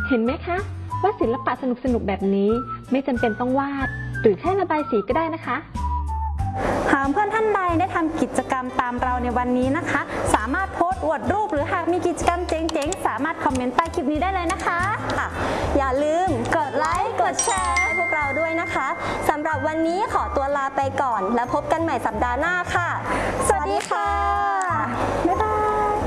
เห็นไหมคะว่าศิลปะสนุกๆแบบนี้ไม่จำเป็นต้องวาดหรือแค่ระบายสีก็ได้นะคะหากเพื่อนท่านใดได้ทำกิจกรรมตามเราในวันนี้นะคะสามารถโพสต์อวดรูปหรือหากมีกิจกรรมเจ๋งๆสามารถคอมเมนต์ใต้คลิปนี้ได้เลยนะคะอย่าลืมกดไลค์กดแชร์ให้พวกเราด้วยนะคะสำหรับวันนี้ขอตัวลาไปก่อนแล้วพบกันใหม่สัปดาห์หน้าค่ะสวัสดีค่ะบ๊ายบาย